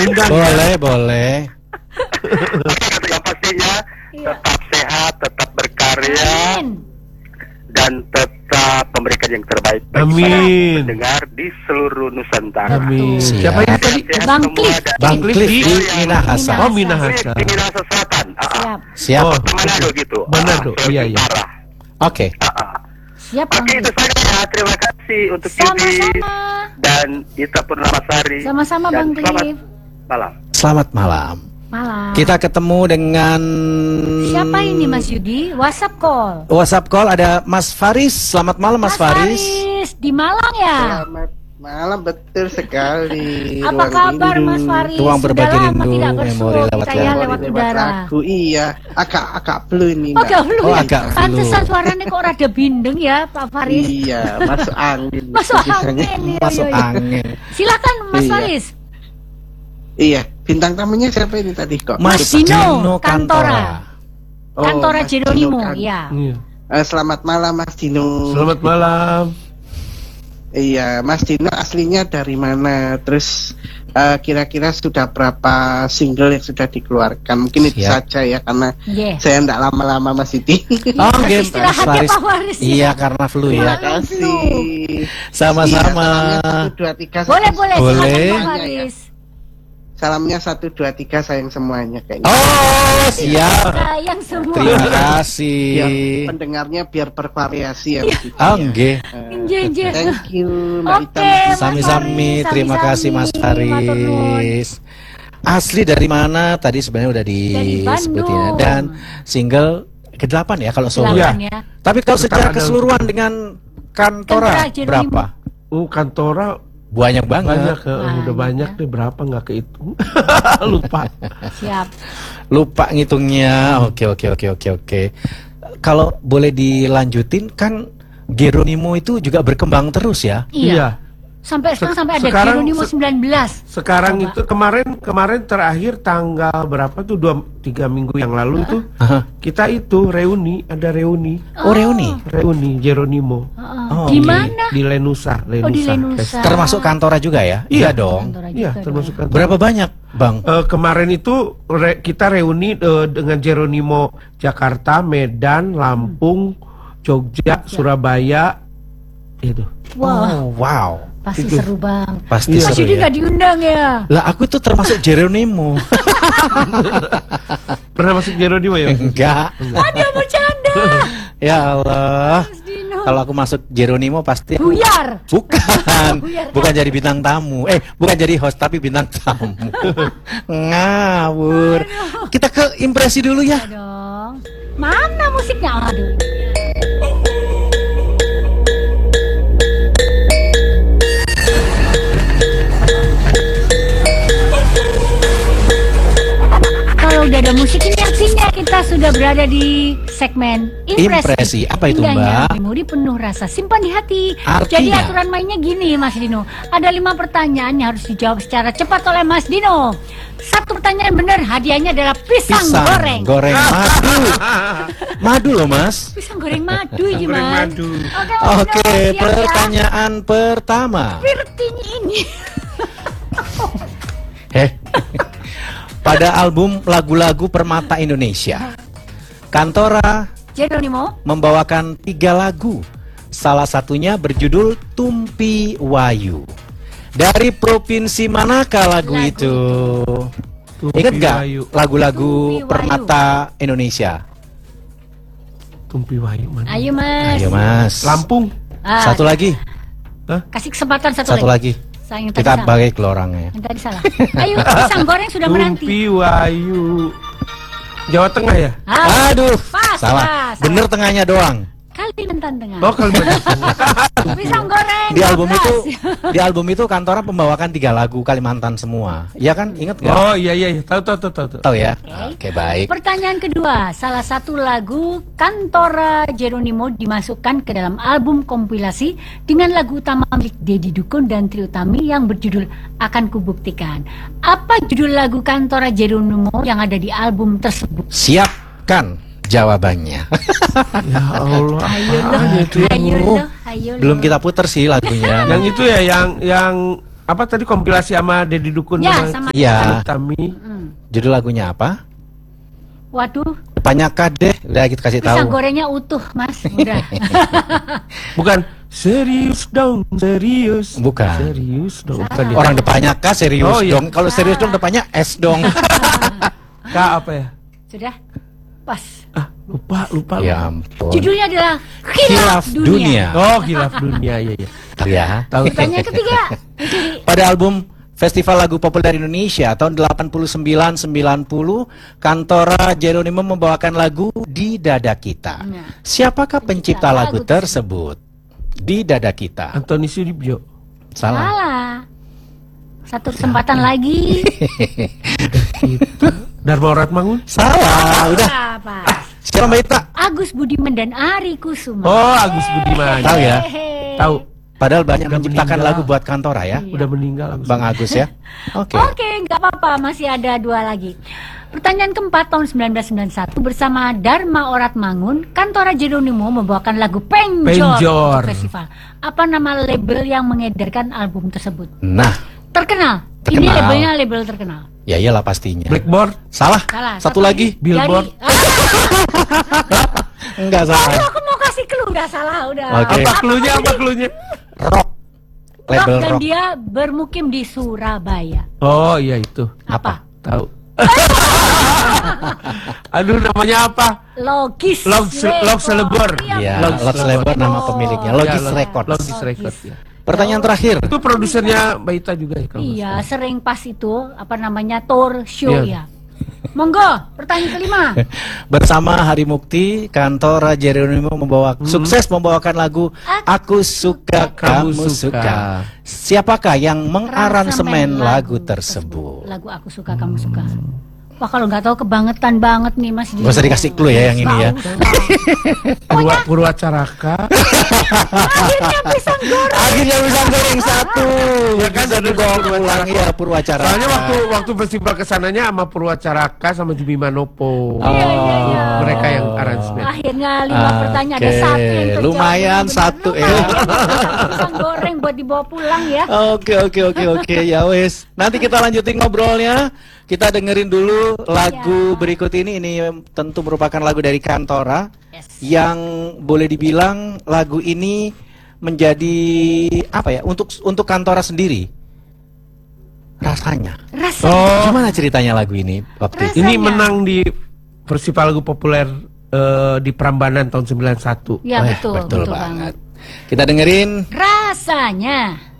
Undang, boleh, boleh. Yang pastinya tetap sehat, tetap berkarya, dan tetap memberikan yang terbaik bagi Amin. para pendengar di seluruh Nusantara. Amin. Siap. Siapa ini tadi? Bang Cliff. Bang Cliff di Minahasa. Oh, Minahasa. Di Minahasa Selatan. Siap. Siap. Oh, Manado gitu. Manado. Iya, iya. Utara. Oke. Siap, Bang Oke, itu Cliff. saja ya. Terima kasih untuk Yudi Sama-sama. dan Ita Purnamasari. Sama-sama, Dan Bang selamat Cliff. malam. Selamat malam. Malam. Kita ketemu dengan Siapa ini Mas Yudi? WhatsApp call. WhatsApp call ada Mas Faris. Selamat malam Mas Faris. Di Malang ya? Selamat malam, betul sekali. Apa kabar Mas Faris? Ruang berbagi Sudah lama rindu, tidak memori bersua lewat kita ya memori lewat udara. Aku iya, agak flu ini. Oh, Mbak. agak flu Oh, ya? agak flu. Pantesan suaranya kok rada bindeng ya Pak Faris. Iya, masuk angin. Masuk Biasanya. angin. Iya, Masuk iya, iya. angin. Silakan Mas Iya. Faris. Iya, bintang tamunya siapa ini tadi kok? Mas Dino Dino Kantora. Oh, Kantora Mas Jeronimo, Dino, ya. Iya. Selamat malam Mas Dino. Selamat malam. Iya, Mas Dino aslinya dari mana? Terus kira-kira sudah berapa single yang sudah dikeluarkan? Mungkin itu Siap. saja ya, karena Yeah. saya tidak lama-lama Mas Siti. Oh, game Istirahat ya, Pak Faris. Iya, karena flu Terima ya. kasih. Sama-sama. Iya, Boleh, boleh. Boleh. Silakan Pak Faris. Salamnya 1, 2, 3 sayang semuanya kayaknya. Oh, siap. Sayang semua. Terima kasih. Biar pendengarnya biar bervariasi ya. Mas Siti. Oh, nggih. Nggih, nggih. Thank you Mbak Oke, Ita. Mas Sami-sami, Faris, terima sami-sami. kasih Mas Matur nuwun. Faris. Asli dari mana? Tadi sebenarnya udah Dari disebutin ya. Bandung. Dan single ke-8 ya kalau solo. Silakan ya. Tapi kalau secara Sekarang ada- keseluruhan dengan Kantora Kantora Jeronimo. berapa? Kantora Banyak banget. banyak, udah Banyak. banyak deh, berapa nggak kehitung. Lupa. Siap. Lupa ngitungnya. Oke. Kalau boleh dilanjutin kan Geronimo itu juga berkembang terus ya. Iya. Sampai sekarang sampai ada Sekarang- Jeronimo 19. Sekarang Coba. itu kemarin terakhir tanggal berapa tuh 2-3 minggu yang lalu itu Aha. kita itu ada reuni Oh, reuni. Jeronimo Oh, Di iya. mana? di Lenusa. Oh, di Lenusa. Termasuk Kantora juga ya? Iya dong. Kantora Iya, juga termasuk dong. kantor. Berapa banyak, Bang? Kemarin itu kita reuni dengan Jeronimo Jakarta, Medan, Lampung, Jogja, Surabaya itu. Wah, Oh, wow. pasti itu. seru Bang. Pasti Mas seru Yudi ya. nggak diundang ya? Lah aku tuh termasuk Geronimo. Pernah masuk Jeronimo ya? Enggak. Ada bercanda. Ya Allah. Mas Dino. Kalau aku masuk Geronimo pasti aku- Buyar. Bukan. Buyar. Bukan jadi bintang tamu. Bukan jadi host tapi bintang tamu. Ngawur. Kita ke impresi dulu ya. Dong. Mana musiknya? Aduh. Kalau udah ada musik ini artinya kita sudah berada di segmen Impresi. Apa itu, Indahnya Mbak? memori penuh rasa simpan di hati. Artinya? Jadi aturan mainnya gini Mas Dino. Ada 5 pertanyaan yang harus dijawab secara cepat oleh Mas Dino. 1 pertanyaan benar, hadiahnya adalah pisang, goreng. Goreng madu. Madu loh, Mas. Pisang goreng madu ini Goreng Mas. madu. Oke, Oke, siap ya. pertanyaan pertama. Pirtinya ini. Pada album lagu-lagu Permata Indonesia, Kantora Jeronimo. membawakan 3 lagu. Salah satunya berjudul Tumpi Wayu. Dari provinsi manakah lagu Lagu itu? Tumpi Ingat gak Wayu. lagu-lagu Tumpi Wayu. Permata Indonesia? Tumpi Wayu mana? Ayo Mas. Ayo Mas. Lampung. Ah, Satu lagi. kasih kesempatan satu Satu lagi. lagi. Yang tadi Kita salah. bagi ke orangnya. Yang tadi salah. Ayo, pisang goreng sudah menanti. Tumpi Wayu. Jawa Tengah ya? Aduh, Pas, salah. pas. Bener tengahnya doang. Kalimantan Tengah. Oh, Kalimantan. Pisang goreng. Di album 12. itu, di album itu Kantora membawakan 3 lagu Kalimantan semua. Iya kan? Ingat nggak? Oh iya. Tahu. Tahu ya? Oke, baik. Pertanyaan kedua, salah satu lagu Kantora Jeronimo dimasukkan ke dalam album kompilasi dengan lagu utama milik Dedi Dukun dan Trio Tami yang berjudul Akan Kubuktikan. Apa judul lagu Kantora Jeronimo yang ada di album tersebut? Siapkan jawabannya. Ya Allah. Ayo apaan loh, itu? ayo loh, ayo loh. Belum kita puter sih lagunya. Yang itu ya, yang apa tadi kompilasi sama Deddy Dukun Ya, sama Iya. Utami. Judul lagunya apa? Waduh, Depannya Kadeh. Udah kita kasih pisang tahu. gorengnya utuh, Mas. Udah. Bukan serius dong, serius. Bukan. Serius dong. Bukan dia. Orang depannya K serius Oh, iya. dong. Kalau serius dong depannya S dong. Kak apa ya? Sudah? Pas. Ah, lupa. Ya ampun. Judulnya adalah Khilaf Khilaf Dunia. Oh, Khilaf Dunia, iya. Ya. Tahu. Pertanyaan ketiga. Mencuri. Pada album Festival Lagu Populer Indonesia tahun 89-90, Kantora Jeronimo membawakan lagu Di Dada Kita. Nah. Siapakah pencipta lagu tersebut? Di Dada Kita. Antoni Sudibyo. Salah. Salah. Satu kesempatan lagi. Dharma Oratmangun. Salah. Udah. Apa? Siapa Mbak Ita? Agus Budiman dan Ari Kusuma. Oh, Agus Budiman. Tahu ya? Hehe. Tahu. Padahal banyak Udah menciptakan meninggal. lagu buat Kantora ya. Udah meninggal Agus. Bang Agus ya. Oke. Oke, nggak apa-apa, masih ada dua lagi. Pertanyaan keempat tahun 1991 bersama Dharma Oratmangun, Kantora Jeronimo membawakan lagu Penjor Penjor. untuk festival. Apa nama label yang mengedarkan album tersebut? Nah, Terkenal. Ini Terkenal. labelnya label terkenal. ya iyalah pastinya. Blackboard. Salah. Salah. Satu lagi. Billboard. Enggak Aduh, salah. aku mau kasih clue, udah salah, udah. Oke. Apa cluenya? Apa cluenya? Rock. Label dan rock. dia bermukim di Surabaya. Oh, iya itu. Apa? Tahu. Aduh, namanya apa? Logis. Log Celebor. Iya, Log Log Celebor nama Oh. pemiliknya. Ya, Logis Log- Records. Logis Records. Ya. Pertanyaan terakhir. Itu produsernya Mbak Ita juga ya kalau nggak Iya, salah. sering pas itu apa namanya tour show Iya. ya. Monggo, pertanyaan kelima. Bersama Hari Mukti, Kantora Jeronimo sukses membawakan lagu Aku Suka Kamu Suka. Siapakah yang mengaransemen lagu tersebut? Lagu Aku Suka Kamu Suka. Wah, kalau nggak tahu kebangetan banget nih Mas. Gak usah dikasih clue ya yang ini ya. Purwacaraka. Akhirnya pisang goreng. Akhirnya bisa goreng satu. Ya kan, Bisa ada dibawa dua pulang ya Purwacaraka. Soalnya waktu festival kesananya sama Purwacaraka sama Jimmy Manopo. Iya. Mereka yang aransemen. Akhirnya 5 pertanyaan ada satu yang terjawab. lumayan satu ya. Pisang goreng buat dibawa pulang ya. Oke ya wes. Nanti kita lanjutin ngobrolnya. Kita dengerin dulu lagu berikut ini. Ini tentu merupakan lagu dari Kantora yang boleh dibilang lagu ini menjadi apa ya untuk Kantora sendiri rasanya. Rasanya. Gimana ceritanya lagu ini waktu itu? Ini menang di Festival Lagu Populer di Prambanan tahun 91. Ya Wah, betul betul banget. banget. Kita dengerin Rasanya.